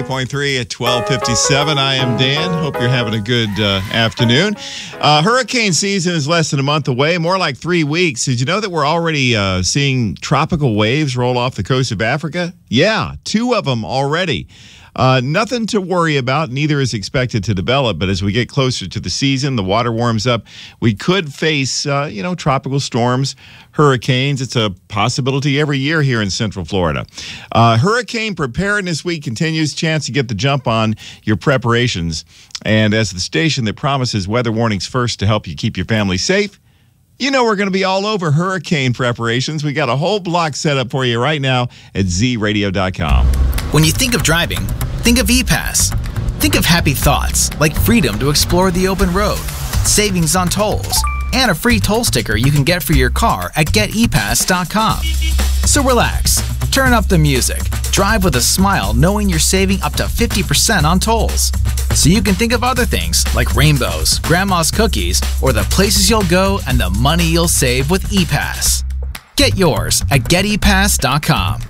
.3 at 12:57. I am Dan. Hope you're having a good afternoon. Hurricane season is less than a month away, more like 3 weeks. Did you know that we're already seeing tropical waves roll off the coast of Africa? Yeah, 2 of them already. Nothing to worry about. Neither is expected to develop. But as we get closer to the season, the water warms up. We could face, tropical storms, hurricanes. It's a possibility every year here in Central Florida. Hurricane Preparedness Week continues. Chance to get the jump on your preparations. And as the station that promises weather warnings first to help you keep your family safe, you know we're going to be all over hurricane preparations. We got a whole block set up for you right now at zradio.com. When you think of driving, think of ePass. Think of happy thoughts like freedom to explore the open road, savings on tolls, and a free toll sticker you can get for your car at getepass.com. So relax, turn up the music, drive with a smile knowing you're saving up to 50% on tolls. So you can think of other things like rainbows, grandma's cookies, or the places you'll go and the money you'll save with ePass. Get yours at getepass.com.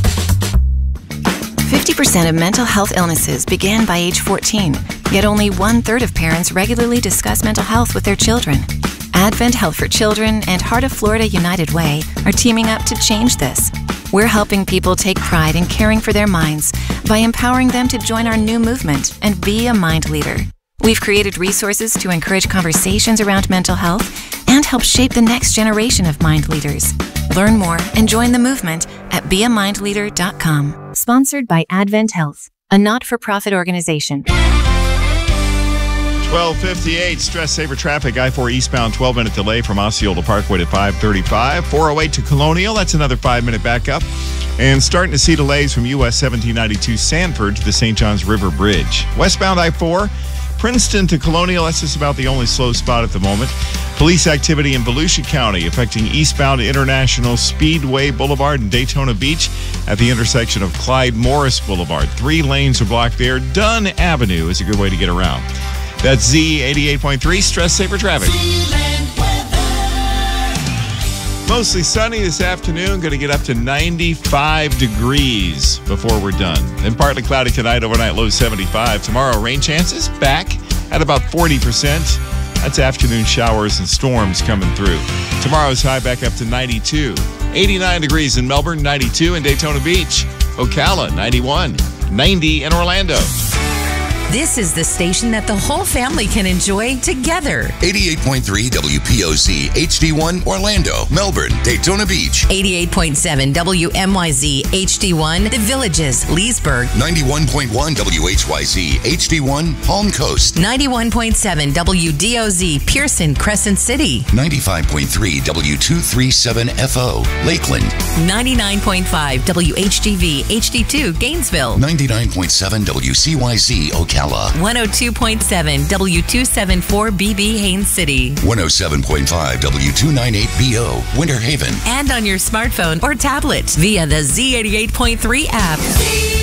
50% of mental health illnesses begin by age 14, yet only 1/3 of parents regularly discuss mental health with their children. Advent Health for Children and Heart of Florida United Way are teaming up to change this. We're helping people take pride in caring for their minds by empowering them to join our new movement and be a mind leader. We've created resources to encourage conversations around mental health and help shape the next generation of mind leaders. Learn more and join the movement at beamindleader.com. Sponsored by Advent Health, a not-for-profit organization. 12:58, stress saver traffic, I-4 eastbound, 12-minute delay from Osceola Parkway to 535. 408 to Colonial, that's another 5-minute backup. And starting to see delays from US 1792 Sanford to the St. Johns River Bridge. Westbound I-4, Princeton to Colonial, that's just about the only slow spot at the moment. Police activity in Volusia County affecting eastbound International Speedway Boulevard and Daytona Beach at the intersection of Clyde Morris Boulevard. 3 lanes are blocked there. Dunn Avenue is a good way to get around. That's Z88.3 Stress Saver Traffic. Mostly sunny this afternoon. Going to get up to 95 degrees before we're done. And partly cloudy tonight, overnight low 75. Tomorrow, rain chances back at about 40%. That's afternoon showers and storms coming through. Tomorrow's high back up to 92. 89 degrees in Melbourne, 92 in Daytona Beach. Ocala, 91. 90 in Orlando. This is the station that the whole family can enjoy together. 88.3 WPOZ HD1 Orlando, Melbourne, Daytona Beach. 88.7 WMYZ HD1 The Villages, Leesburg. 91.1 WHYZ HD1 Palm Coast. 91.7 WDOZ Pearson, Crescent City. 95.3 W237FO Lakeland. 99.5 WHGV HD2 Gainesville. 99.7 WCYZ Ocala. 102.7 W274BB Haines City. 107.5 W298BO Winter Haven. And on your smartphone or tablet via the Z88.3 app.